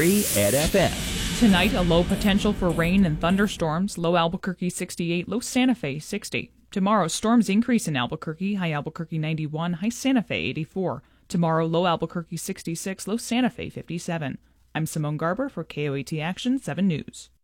at FM. Tonight, a low potential for rain and thunderstorms. Low Albuquerque 68, low Santa Fe 60. Tomorrow, storms increase in Albuquerque. High Albuquerque 91, high Santa Fe 84. Tomorrow, low Albuquerque 66, low Santa Fe 57. I'm Simone Garber for KOAT Action 7 News.